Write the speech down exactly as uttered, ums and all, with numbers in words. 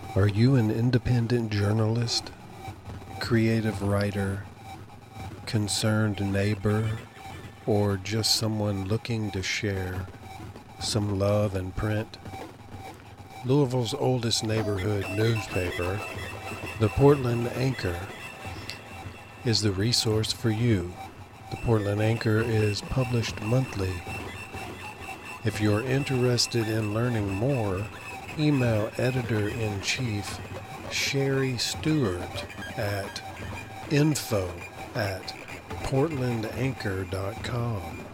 Are you an independent journalist, creative writer, concerned neighbor, or just someone looking to share some love in print? Louisville's oldest neighborhood newspaper, the Portland Anchor, is the resource for you. The Portland Anchor is published monthly. If you're interested in learning more, email Editor-in-Chief Sherry Stewart at info at portland anchor dot com.